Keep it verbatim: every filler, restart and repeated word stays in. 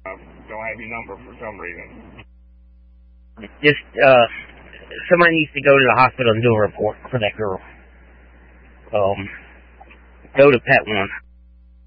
Uh, don't have your number for some reason. Just, uh, somebody needs to go to the hospital and do a report for that girl. Um, go to Pet One.